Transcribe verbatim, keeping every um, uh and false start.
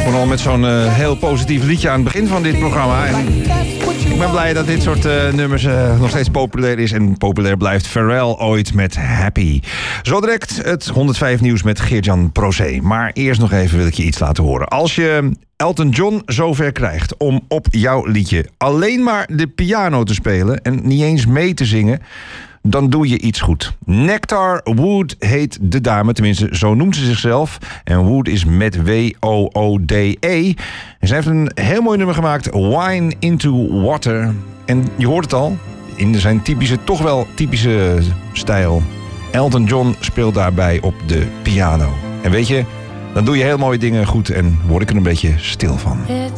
Vooral met zo'n uh, heel positief liedje aan het begin van dit programma. En ik ben blij dat dit soort uh, nummers uh, nog steeds populair is. En populair blijft. Pharrell ooit met Happy. Zo direct het honderdvijf nieuws met Geert-Jan Procé. Maar eerst nog even wil ik je iets laten horen. Als je Elton John zover krijgt om op jouw liedje alleen maar de piano te spelen en niet eens mee te zingen, dan doe je iets goed. Nectar Wood heet de dame, tenminste zo noemt ze zichzelf. En Wood is met W O O D E. En ze heeft een heel mooi nummer gemaakt, Wine into Water. En je hoort het al, in zijn typische, toch wel typische stijl. Elton John speelt daarbij op de piano. En weet je, dan doe je heel mooie dingen goed en word ik er een beetje stil van.